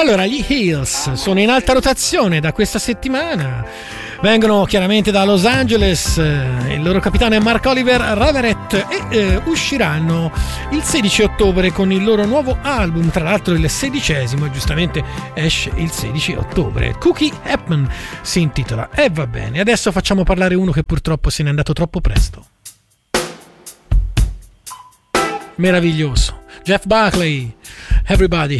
Allora, gli Hills sono in alta rotazione da questa settimana, vengono chiaramente da Los Angeles, il loro capitano è Mark Oliver Reverett e usciranno il 16 ottobre con il loro nuovo album, tra l'altro il 16esimo, giustamente esce il 16 ottobre. Cookie Hepman si intitola, e va bene, adesso facciamo parlare uno che purtroppo se n'è andato troppo presto. Meraviglioso, Jeff Buckley, Everybody.